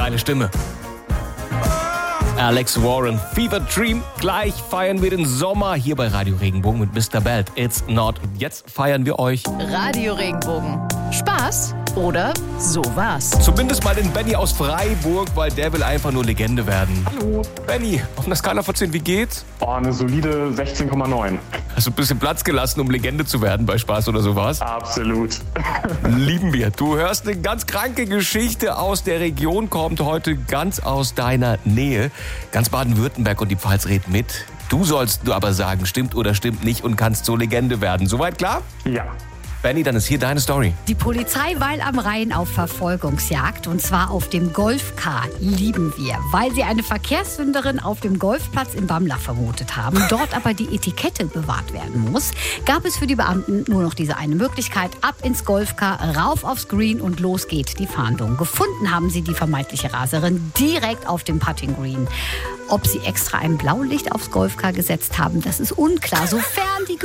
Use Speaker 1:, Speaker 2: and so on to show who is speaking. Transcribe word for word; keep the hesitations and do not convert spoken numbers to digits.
Speaker 1: geile Stimme. Alex Warren, Fever Dream. Gleich feiern wir den Sommer hier bei Radio Regenbogen mit Mister Belt. It's not. Und jetzt feiern wir euch.
Speaker 2: Radio Regenbogen. Spaß oder sowas.
Speaker 1: Zumindest mal den Benny aus Freiburg, weil der will einfach nur Legende werden.
Speaker 3: Hallo.
Speaker 1: Benny, auf einer Skala von zehn, wie geht's?
Speaker 3: Oh, eine solide sechzehn Komma neun.
Speaker 1: Hast du ein bisschen Platz gelassen, um Legende zu werden bei Spaß oder sowas?
Speaker 3: Absolut.
Speaker 1: Lieben wir. Du hörst eine ganz kranke Geschichte aus der Region, kommt heute ganz aus deiner Nähe. Ganz Baden-Württemberg und die Pfalz redet mit. Du sollst nur aber sagen, stimmt oder stimmt nicht und kannst so Legende werden. Soweit klar?
Speaker 3: Ja.
Speaker 1: Benny, dann ist hier deine Story.
Speaker 4: Die Polizei weil am Rhein auf Verfolgungsjagd und zwar auf dem Golfcar. Lieben wir, weil sie eine Verkehrssünderin auf dem Golfplatz in Bamlach vermutet haben. Dort aber die Etikette bewahrt werden muss, gab es für die Beamten nur noch diese eine Möglichkeit. Ab ins Golfcar, rauf aufs Green und los geht die Fahndung. Gefunden haben sie die vermeintliche Raserin direkt auf dem Putting Green. Ob sie extra ein Blaulicht aufs Golfcar gesetzt haben, das ist unklar. Sofern die